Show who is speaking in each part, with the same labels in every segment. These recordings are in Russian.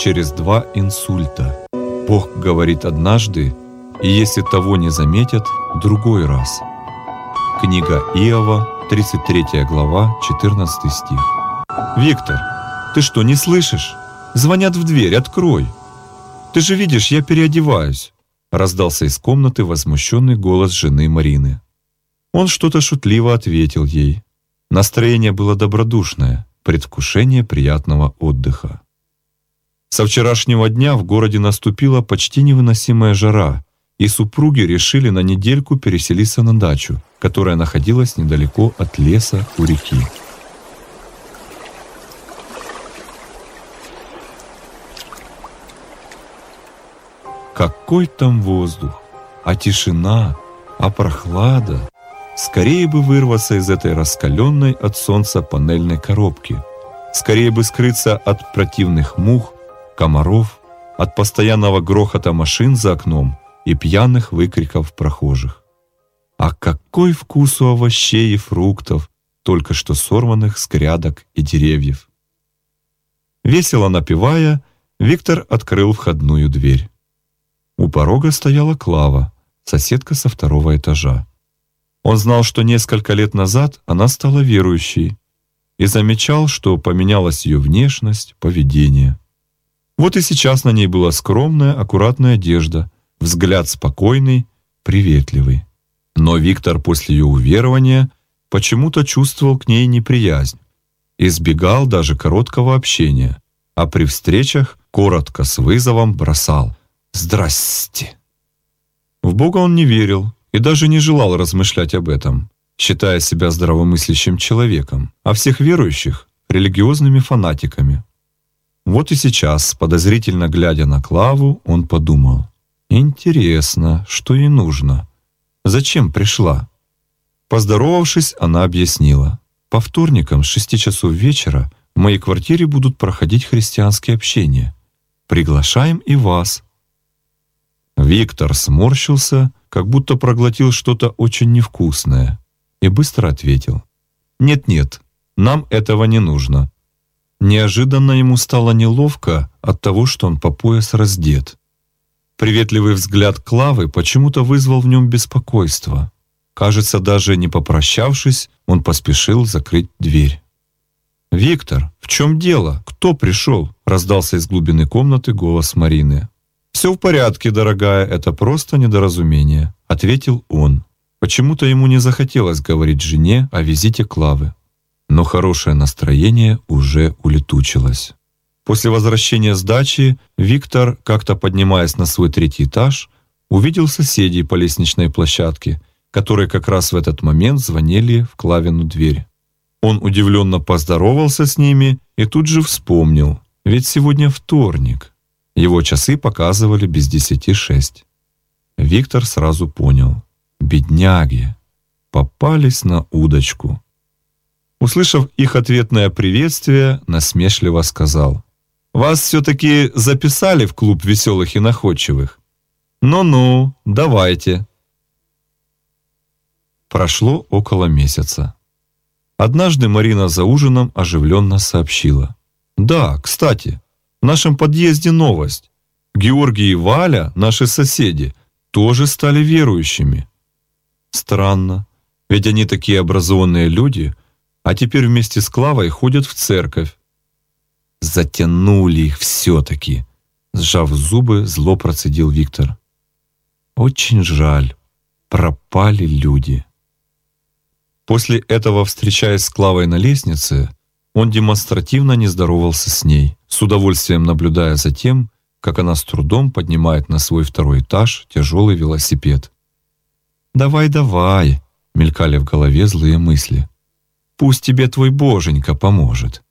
Speaker 1: через 2 инсульта. Бог говорит однажды, и если того не заметят, другой раз. Книга Иова, 33 глава, 14 стих. «Виктор, ты что, не слышишь? Звонят в дверь, открой! Ты же видишь, я переодеваюсь!» Раздался из комнаты возмущенный голос жены Марины. Он что-то шутливо ответил ей. Настроение было добродушное, предвкушение приятного отдыха. Со вчерашнего дня в городе наступила почти невыносимая жара, и супруги решили на недельку переселиться на дачу, которая находилась недалеко от леса у реки. Какой там воздух, а тишина, а прохлада! Скорее бы вырваться из этой раскаленной от солнца панельной коробки. Скорее бы скрыться от противных мух, комаров, от постоянного грохота машин за окном и пьяных выкриков прохожих. А какой вкус у овощей и фруктов, только что сорванных с грядок и деревьев! Весело напевая, Виктор открыл входную дверь. У порога стояла Клава, соседка со 2-го этажа. Он знал, что несколько лет назад она стала верующей, и замечал, что поменялась ее внешность, поведение. Вот и сейчас на ней была скромная, аккуратная одежда, взгляд спокойный, приветливый. Но Виктор после ее уверования почему-то чувствовал к ней неприязнь, избегал даже короткого общения, а при встречах коротко с вызовом бросал «Здрасте». В Бога он не верил и даже не желал размышлять об этом, считая себя здравомыслящим человеком, а всех верующих — религиозными фанатиками. Вот и сейчас, подозрительно глядя на Клаву, он подумал: «Интересно, что ей нужно? Зачем пришла?» Поздоровавшись, она объяснила: «По вторникам с 6 часов вечера в моей квартире будут проходить христианские общения. Приглашаем и вас». Виктор сморщился, как будто проглотил что-то очень невкусное, и быстро ответил: «Нет-нет, нам этого не нужно». Неожиданно ему стало неловко от того, что он по пояс раздет. Приветливый взгляд Клавы почему-то вызвал в нем беспокойство. Кажется, даже не попрощавшись, он поспешил закрыть дверь. «Виктор, в чем дело? Кто пришел?» — раздался из глубины комнаты голос Марины. «Все в порядке, дорогая, это просто недоразумение», — ответил он. Почему-то ему не захотелось говорить жене о визите Клавы. Но хорошее настроение уже улетучилось. После возвращения с дачи Виктор, как-то поднимаясь на свой 3-й этаж, увидел соседей по лестничной площадке, которые как раз в этот момент звонили в Клавину дверь. Он удивленно поздоровался с ними и тут же вспомнил, ведь сегодня вторник. Его часы показывали без 10:06. Виктор сразу понял: бедняги попались на удочку. Услышав их ответное приветствие, насмешливо сказал: «Вас все-таки записали в клуб веселых и находчивых? Ну-ну, давайте». Прошло около месяца. Однажды Марина за ужином оживленно сообщила: «Да, кстати, в нашем подъезде новость. Георгий и Валя, наши соседи, тоже стали верующими». Странно, ведь они такие образованные люди, а теперь вместе с Клавой ходят в церковь. Затянули их все-таки, сжав зубы, зло процедил Виктор. Очень жаль, пропали люди. После этого, встречаясь с Клавой на лестнице, он демонстративно не здоровался с ней, с удовольствием наблюдая за тем, как она с трудом поднимает на свой 2-й этаж тяжелый велосипед. «Давай, давай», — мелькали в голове злые мысли. «Пусть тебе твой боженька поможет».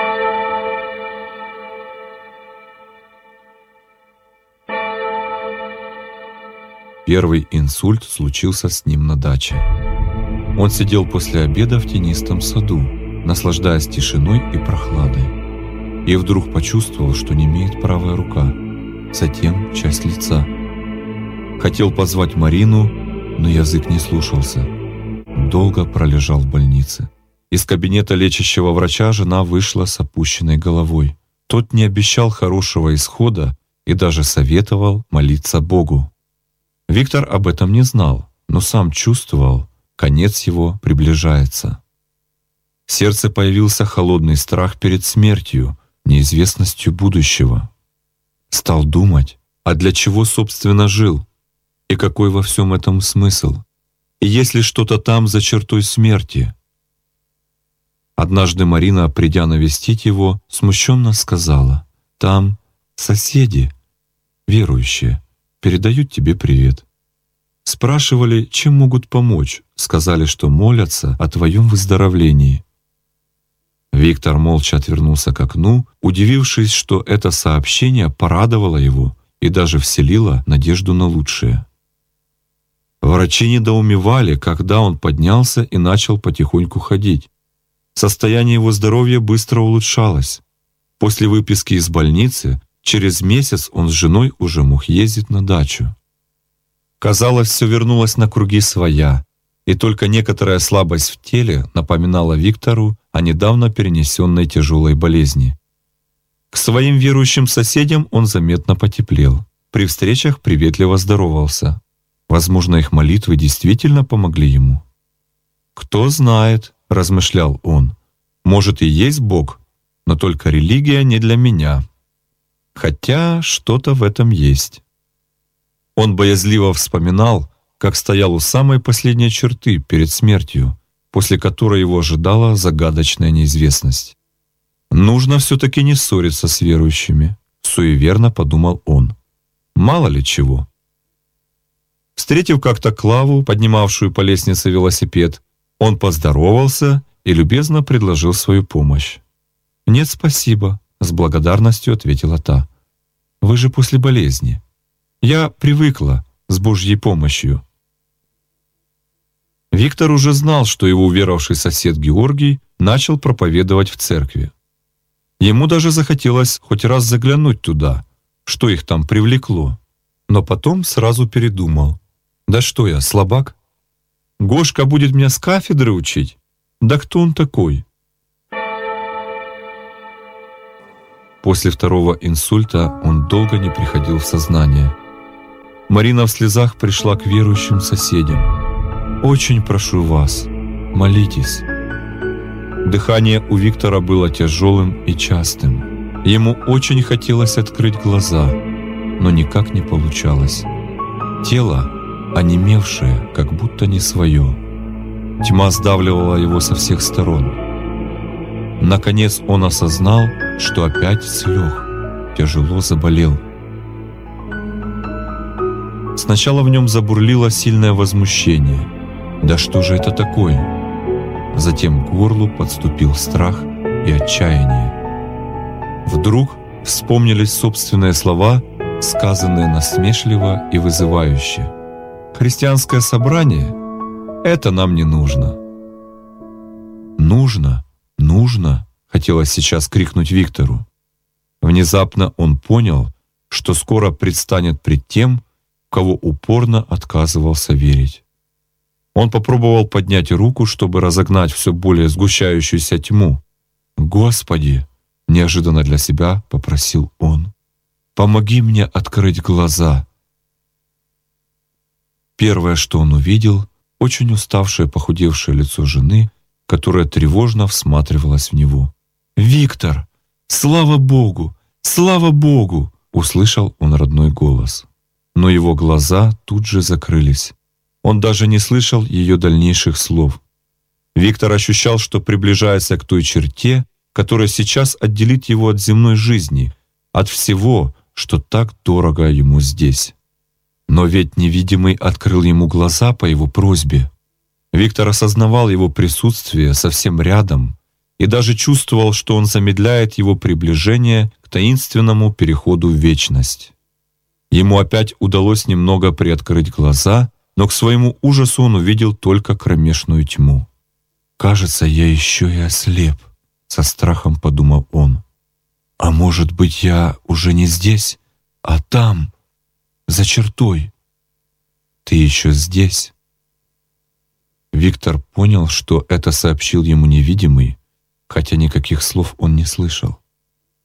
Speaker 1: Первый инсульт случился с ним на даче. Он сидел после обеда в тенистом саду, наслаждаясь тишиной и прохладой, и вдруг почувствовал, что немеет правая рука, затем часть лица. Хотел позвать Марину, но язык не слушался. Долго пролежал в больнице. Из кабинета лечащего врача жена вышла с опущенной головой. Тот не обещал хорошего исхода и даже советовал молиться Богу. Виктор об этом не знал, но сам чувствовал, конец его приближается. В сердце появился холодный страх перед смертью, неизвестностью будущего. Стал думать, а для чего, собственно, жил? И какой во всем этом смысл? И есть ли что-то там за чертой смерти? Однажды Марина, придя навестить его, смущенно сказала: «Там соседи, верующие, передают тебе привет. Спрашивали, чем могут помочь, сказали, что молятся о твоем выздоровлении». Виктор молча отвернулся к окну, удивившись, что это сообщение порадовало его и даже вселило надежду на лучшее. Врачи недоумевали, когда он поднялся и начал потихоньку ходить. Состояние его здоровья быстро улучшалось. После выписки из больницы через месяц он с женой уже мог ездить на дачу. Казалось, все вернулось на круги своя, и только некоторая слабость в теле напоминала Виктору о недавно перенесенной тяжелой болезни. К своим верующим соседям он заметно потеплел. При встречах приветливо здоровался. Возможно, их молитвы действительно помогли ему. «Кто знает», — размышлял он, — «может и есть Бог, но только религия не для меня. Хотя что-то в этом есть». Он боязливо вспоминал, как стоял у самой последней черты перед смертью, после которой его ожидала загадочная неизвестность. «Нужно все-таки не ссориться с верующими», — суеверно подумал он. «Мало ли чего». Встретив как-то Клаву, поднимавшую по лестнице велосипед, он поздоровался и любезно предложил свою помощь. «Нет, спасибо», — с благодарностью ответила та. «Вы же после болезни. Я привыкла с Божьей помощью». Виктор уже знал, что его уверовавший сосед Георгий начал проповедовать в церкви. Ему даже захотелось хоть раз заглянуть туда, что их там привлекло, но потом сразу передумал. «Да что я, слабак? Гошка будет меня с кафедры учить? Да кто он такой?» После второго инсульта он долго не приходил в сознание. Марина в слезах пришла к верующим соседям. «Очень прошу вас, молитесь». Дыхание у Виктора было тяжелым и частым. Ему очень хотелось открыть глаза, но никак не получалось. Тело, онемевшее, как будто не свое. Тьма сдавливала его со всех сторон. Наконец он осознал, что опять слег, тяжело заболел. Сначала в нем забурлило сильное возмущение. Да что же это такое? Затем к горлу подступил страх и отчаяние. Вдруг вспомнились собственные слова, сказанные насмешливо и вызывающе. «Христианское собрание? Это нам не нужно». «Нужно, нужно», — хотелось сейчас крикнуть Виктору. Внезапно он понял, что скоро предстанет пред тем, кого упорно отказывался верить. Он попробовал поднять руку, чтобы разогнать все более сгущающуюся тьму. «Господи!» — неожиданно для себя попросил он. «Помоги мне открыть глаза». Первое, что он увидел, очень уставшее, похудевшее лицо жены, которая тревожно всматривалась в него. «Виктор! Слава Богу! Слава Богу!» — услышал он родной голос. Но его глаза тут же закрылись. Он даже не слышал ее дальнейших слов. Виктор ощущал, что приближается к той черте, которая сейчас отделит его от земной жизни, от всего, что так дорого ему здесь. Но ведь невидимый открыл ему глаза по его просьбе. Виктор осознавал его присутствие совсем рядом и даже чувствовал, что он замедляет его приближение к таинственному переходу в вечность. Ему опять удалось немного приоткрыть глаза, но к своему ужасу он увидел только кромешную тьму. «Кажется, я еще и ослеп», — со страхом подумал он. «А может быть, я уже не здесь, а там, за чертой? Ты еще здесь?» Виктор понял, что это сообщил ему невидимый, хотя никаких слов он не слышал.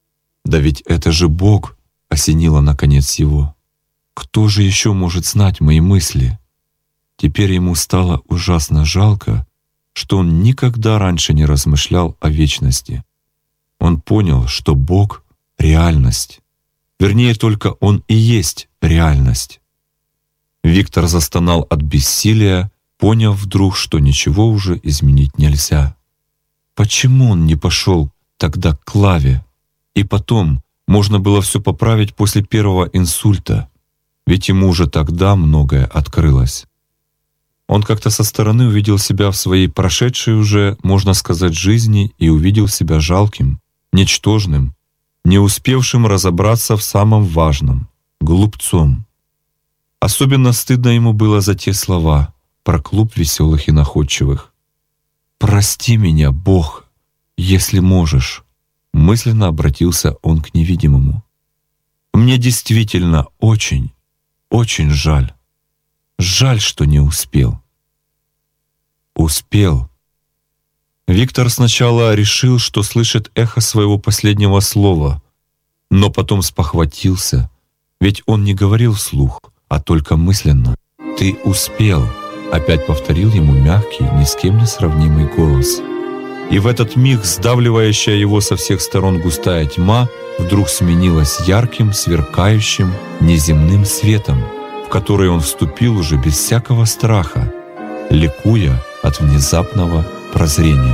Speaker 1: Да ведь это же Бог, осенило наконец его. Кто же еще может знать мои мысли? Теперь ему стало ужасно жалко, что он никогда раньше не размышлял о вечности. Он понял, что Бог — реальность. Вернее, только Он и есть реальность. Виктор застонал от бессилия, поняв вдруг, что ничего уже изменить нельзя. Почему он не пошел тогда к Клаве? И потом, можно было все поправить после первого инсульта, ведь ему уже тогда многое открылось. Он как-то со стороны увидел себя в своей прошедшей уже, можно сказать, жизни и увидел себя жалким, ничтожным, не успевшим разобраться в самом важном — глупцом. Особенно стыдно ему было за те слова про клуб веселых и находчивых. «Прости меня, Бог, если можешь», — мысленно обратился он к невидимому. «Мне действительно очень, очень жаль. Жаль, что не успел». Успел. Виктор сначала решил, что слышит эхо своего последнего слова, но потом спохватился, ведь он не говорил вслух, а только мысленно. «Ты успел», — опять повторил ему мягкий, ни с кем не сравнимый голос. И в этот миг сдавливающая его со всех сторон густая тьма вдруг сменилась ярким, сверкающим, неземным светом, в который он вступил уже без всякого страха, ликуя от внезапного прозрения.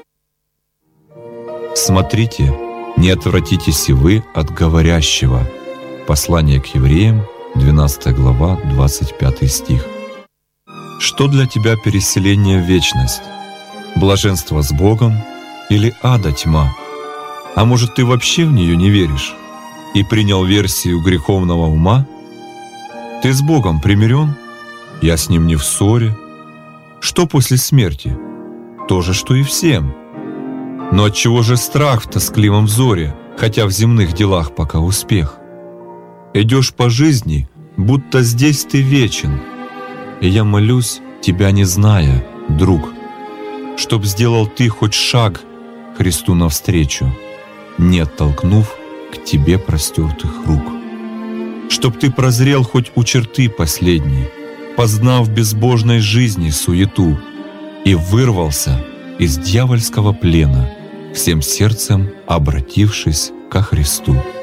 Speaker 1: «Смотрите, не отвратитесь и вы от говорящего». Послание к евреям, 12 глава, 25 стих. Что для тебя переселение в вечность? Блаженство с Богом или ада тьма? А может, ты вообще в нее не веришь и принял версию греховного ума? Ты с Богом примирен? Я с Ним не в ссоре. Что после смерти? То же, что и всем. Но отчего же страх в тоскливом взоре, хотя в земных делах пока успех? Идешь по жизни, будто здесь ты вечен, и я молюсь, тебя не зная, друг, чтоб сделал ты хоть шаг Христу навстречу, не оттолкнув к тебе простертых рук. Чтоб ты прозрел хоть у черты последней, познав безбожной жизни суету, и вырвался из дьявольского плена, всем сердцем обратившись ко Христу.